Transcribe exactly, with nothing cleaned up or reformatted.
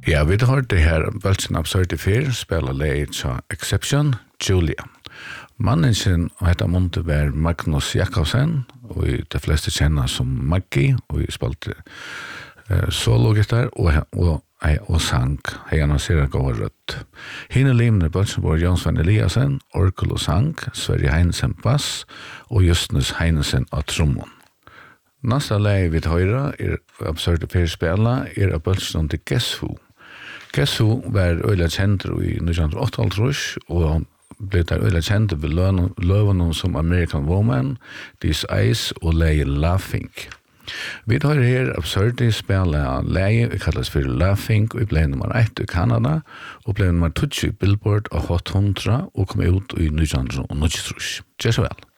Ja, vi har det her Velsen Absurde Fyr, spiller leid så Exception, Julia. Mannen sin og heter måtte være Magnus Jakobsen, og de fleste kjenner som Maggie, og vi spilte uh, solo-gitar og, og, og sang, hei annonserer gård rødt. Hine limene Bølsenborg Jonsson Eliasen, orkel og sang, Sverige Heinesen bass, og Justnes Heinesen av trommon. Næsta leie vi høyre er Absurde Fyr spiller, er av Bølsen til Guess Who. Guess Who var øyla kjent i nitton åttaogtrýss, og han ble der øyla kjent ved løvene som American Woman, These Eyes og leie Laughing. Vi tar her Absurde spiller leie, vi kalles for Laughing, og vi ble nummer ett i Kanada, og ble nummer tjugo i Billboard og Hot one hundred, og kom ut i nitton níggjuogtrýss. Gjør så vel.